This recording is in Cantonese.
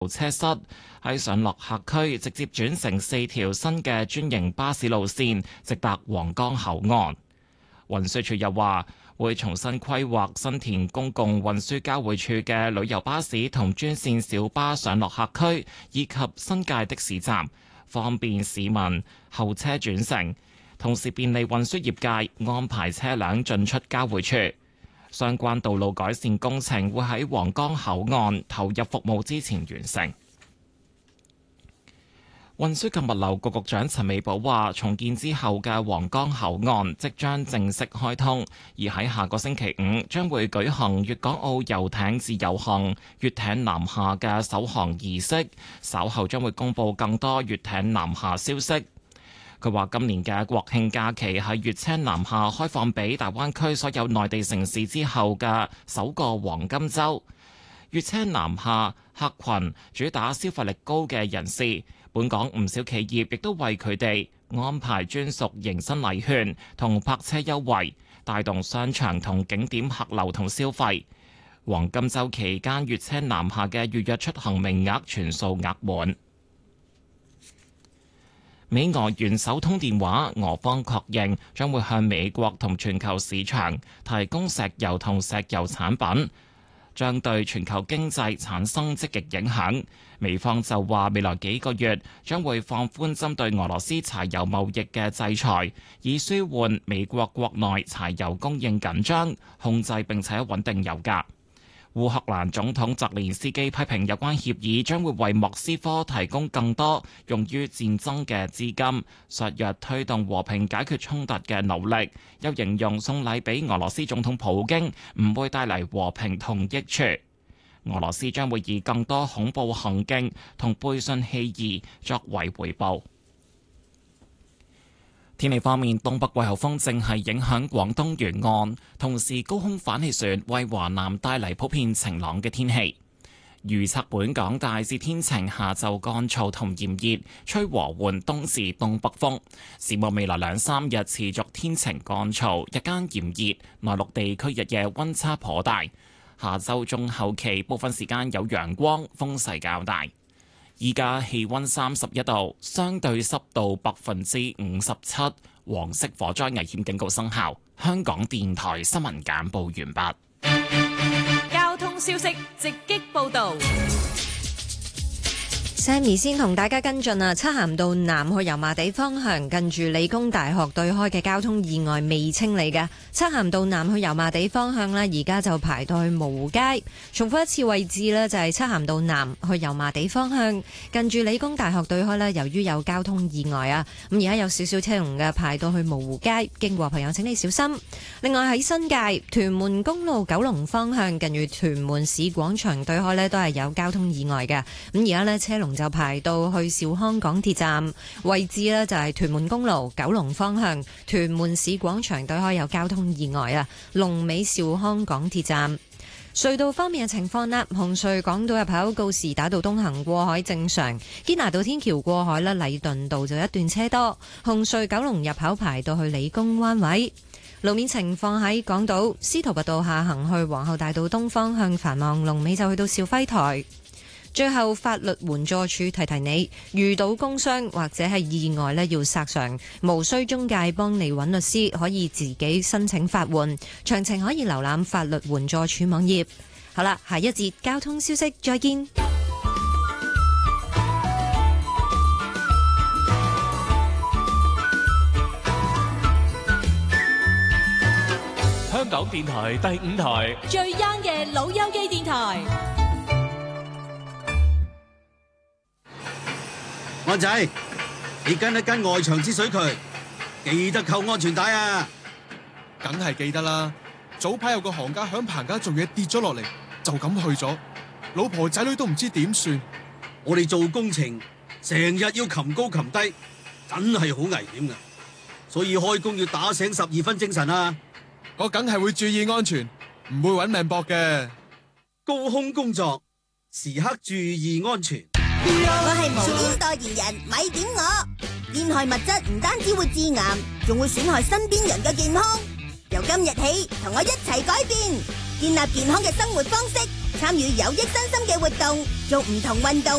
車室，喺上落客區直接轉乘4條新嘅專營巴士路線，直達皇崗口岸。運輸署又話，會重新規劃新田公共運輸交匯處嘅旅遊巴士同專線小巴上落客區，以及新界的士站，方便市民候車轉乘，同時便利運輸業界安排車輛進出交匯處。相關道路改善工程會喺皇崗口岸投入服務之前完成。運輸及物流局局長陳美寶話，重建之後嘅皇崗口岸即將正式開通，而喺下個星期五將會舉行粵港澳遊艇自由行粵艇南下嘅首航儀式，稍後將會公布更多粵艇南下消息。佢話今年嘅國慶假期係粵車南下開放俾大灣區所有內地城市之後嘅首個黃金週。粵車南下客群主打消費力高嘅人士，本港唔少企業亦都為佢哋安排專屬迎新禮券同泊車優惠，帶動商場同景點客流同消費。黃金週期間粵車南下嘅預約出行名額全數額滿。美俄元首通電話，俄方確認將會向美國同全球市場提供石油同石油產品，將對全球經濟產生積極影響。美方就話未來幾個月將會放寬針對俄羅斯柴油貿易嘅制裁，以舒緩美國國內柴油供應緊張，控制並且穩定油價。烏克蘭總統澤連斯基批評有關協議將會為莫斯科提供更多用於戰爭嘅資金，削弱推動和平解決衝突嘅努力。又形容送禮俾俄羅斯總統普京唔會帶嚟和平同益處。俄羅斯將會以更多恐怖行徑同背信棄義作為回報。天氣方面，東北季候風正係影響廣東沿岸，同時高空反氣旋為華南帶嚟普遍晴朗嘅天氣。預測本港大致天晴，下晝乾燥同炎熱，吹和緩東至東北風。展望未來2-3日持續天晴乾燥，日間炎熱，內陸地區日夜溫差頗大。下週中後期部分時間有陽光，風勢較大。依家氣溫31度，相對濕度57%，黃色火災危險警告生效。香港電台新聞簡報完畢。 交通消息直擊報道。 Sammy 先同大家跟進啊，漆咸道南去油麻地方向，近住理工大學對開嘅交通意外未清理嘅。漆咸道南去油麻地方向呢，而家就排到去蕪湖街。重複一次位置呢，就係漆咸道南去油麻地方向，近住理工大學對開呢，由於有交通意外啊，咁而家有少少車龍嘅，排到去蕪湖街，經過朋友請你小心。另外喺新界屯門公路九龍方向，近住屯門市廣場對開呢，都係有交通意外嘅。咁而家呢，車龍就排到去兆康港鐵站位置呢，就係屯門公路九龍方向屯門市廣場對開有交通意外啊，龍尾兆康港鐵站。隧道方面嘅情況呢，紅隧港島入口告士打道東行過海正常，堅拿道天橋過海呢，禮頓道就一段車多。紅隧九龍入口排到去理工灣位。路面情況喺港島司徒拔道下行去皇后大道東方向繁忙，龍尾就去到兆輝台。最後，法律援助處提提你，遇到工傷或者係意外呢，要索償，無需中介幫你揾律師，可以自己申請法援。詳情可以瀏覽法律援助處網頁。好啦，下一節交通消息再見。 香港電台第5台最 young 嘅老友記電台。 安仔，你跟一跟外牆之水渠，記得扣安全帶啊！ 梗係記得啦。早排有個行家響棚架做嘢跌咗落嚟，就咁去咗，老婆仔女都唔知點算。 我哋做工程成日要擒高擒低，真係好危險噶，所以開工要打醒12分精神啊！ 我梗係會注意安全，唔會搵命搏嘅。 高空工作時刻注意安全。 我係無煙代言人，咪點我。煙害物質唔單止會致癌，仲會損害身邊人嘅健康。由今日起，同我一齊改變， 建立健康嘅生活方式，參與有益身心嘅活動，做唔同運動。